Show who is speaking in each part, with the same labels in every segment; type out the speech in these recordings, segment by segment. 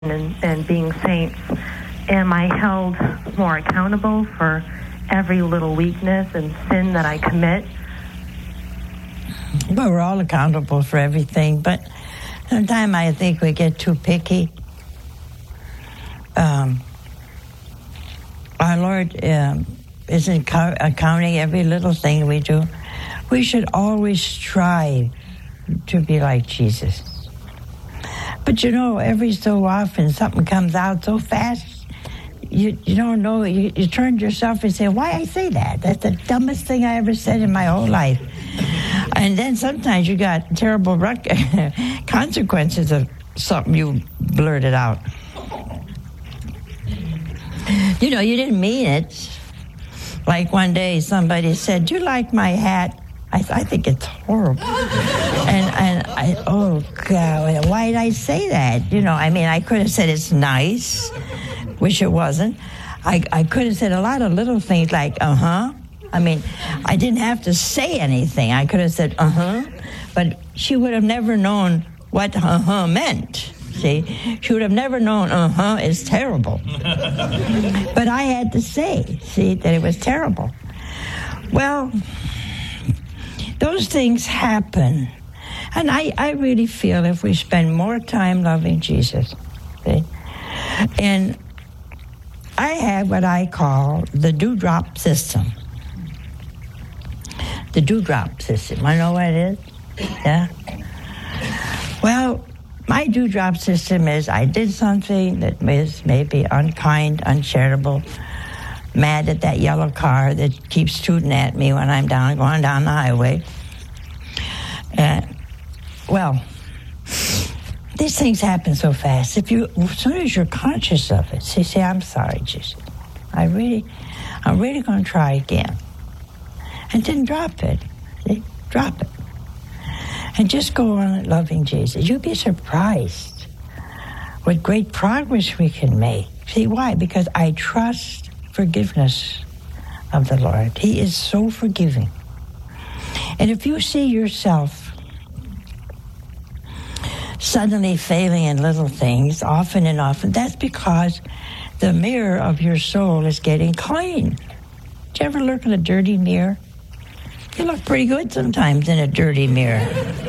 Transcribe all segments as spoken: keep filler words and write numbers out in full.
Speaker 1: and, and being saints, am I held more accountable for every little weakness and sin that I commit?
Speaker 2: Well, we're all accountable for everything, but sometimes I think we get too picky. Um, our Lord um, isn't co- accounting every little thing we do. We should always strive to be like Jesus. But you know, every so often something comes out so fast, you you don't know, you, you turn to yourself and say, why I say that? That's the dumbest thing I ever said in my whole life. And then sometimes you got terrible rec- consequences of something you blurted out. You know, you didn't mean it. Like one day somebody said, do you like my hat? I, th- I think it's horrible. and and I, oh, God, why did I say that? You know, I mean, I could have said it's nice, which it wasn't. I, I could have said a lot of little things like, uh-huh. I mean, I didn't have to say anything. I could have said, uh-huh. But she would have never known what uh-huh meant. See, she would have never known, uh-huh, is terrible. But I had to say, see, that it was terrible. Well, those things happen. And I, I really feel if we spend more time loving Jesus, see, and I have what I call the dewdrop system. The dewdrop system. I know what it is? Yeah? Well, my dewdrop system is I did something that is maybe unkind, uncharitable, mad at that yellow car that keeps tooting at me when I'm down going down the highway. And, well, these things happen so fast. If you, as soon as you're conscious of it, say, say I'm sorry, Jesus. I really, I'm really going to try again. And then drop it. See? Drop it. And just go on loving Jesus. You'll be surprised what great progress we can make. See, why? Because I trust forgiveness of the Lord. He is so forgiving. And if you see yourself suddenly failing in little things, often and often, that's because the mirror of your soul is getting clean. Did you ever look in a dirty mirror? You look pretty good sometimes in a dirty mirror.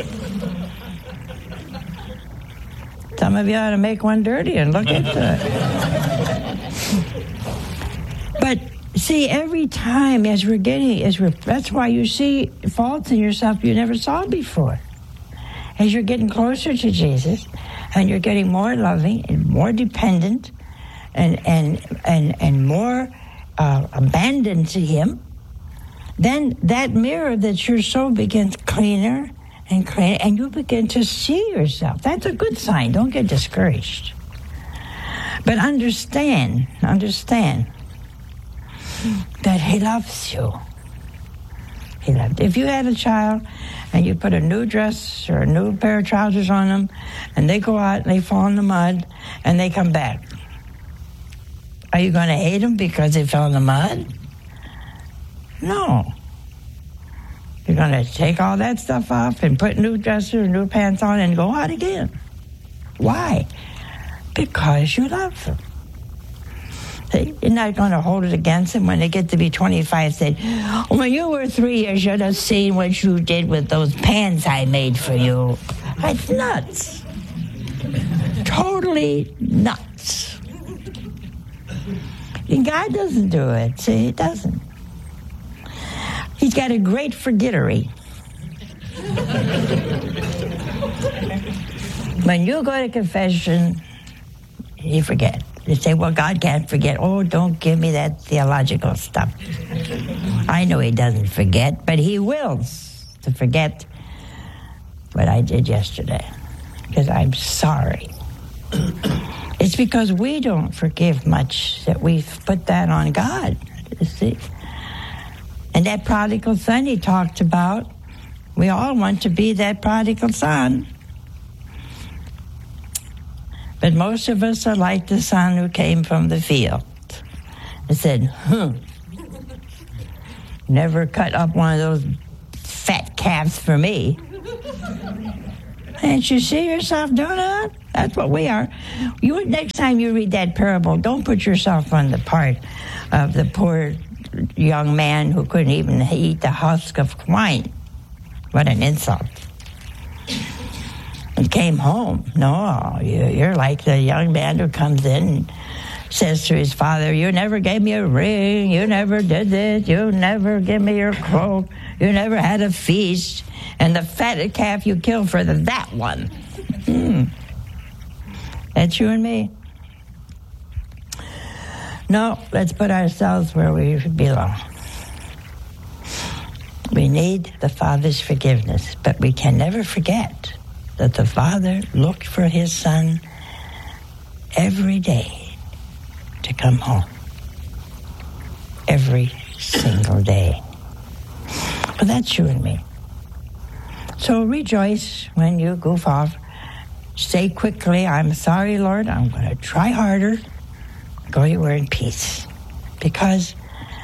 Speaker 2: Some of you ought to make one dirty and look into it. But see, every time as we're getting, as we're, that's why you see faults in yourself you never saw before. As you're getting closer to Jesus, and you're getting more loving and more dependent, and and and and more uh, abandoned to Him, then that mirror that your soul begins cleaner and cleaner, and you begin to see yourself. That's a good sign. Don't get discouraged. But understand, understand that He loves you. He loved you. If you had a child and you put a new dress or a new pair of trousers on them, and they go out and they fall in the mud and they come back, are you going to hate them because they fell in the mud? No. You're going to take all that stuff off and put new dresses or new pants on and go out again. Why? Because you love them. See, you're not going to hold it against them when they get to be twenty-five. Say, when you were three, you should have seen what you did with those pants I made for you. That's nuts. Totally nuts. And God doesn't do it. See, He doesn't. He's got a great forgettery. When you go to confession, you forget. You say, well, God can't forget. Oh, don't give me that theological stuff. I know He doesn't forget, but He wills to forget what I did yesterday, because I'm sorry. It's because we don't forgive much that we've put that on God, you see. And that prodigal son He talked about, we all want to be that prodigal son. But most of us are like the son who came from the field and said, hmm, never cut up one of those fat calves for me. Can't you see yourself doing that? That's what we are. You next time you read that parable, don't put yourself on the part of the poor young man who couldn't even eat the husk of wine. What an insult. And came home. No, you're like the young man who comes in and says to his father, you never gave me a ring, you never did this, you never gave me your cloak, you never had a feast, and the fatted calf you killed for the, that one. Hmm. That's you and me. No, let's put ourselves where we belong. We need the Father's forgiveness, but we can never forget that the Father looked for his Son every day to come home. Every single day. Well, that's you and me. So rejoice when you goof off. Say quickly, I'm sorry, Lord, I'm going to try harder. Go your way in peace. Because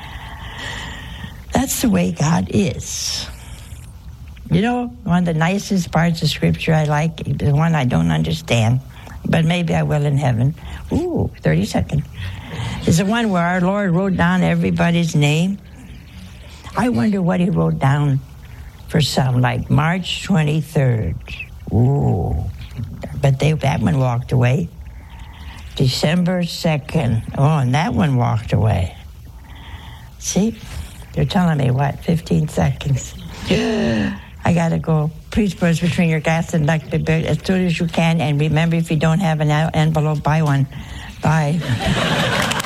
Speaker 2: that's the way God is. You know, one of the nicest parts of Scripture I like, the one I don't understand, but maybe I will in heaven. Ooh, thirty seconds. Is the one where our Lord wrote down everybody's name. I wonder what he wrote down for some, like March twenty-third. Ooh, but they, that one walked away. December second. Oh, and that one walked away. See? You're telling me, what, fifteen seconds? I got to go. Please put us between your gas and duck as soon as you can. And remember, if you don't have an envelope, buy one. Bye.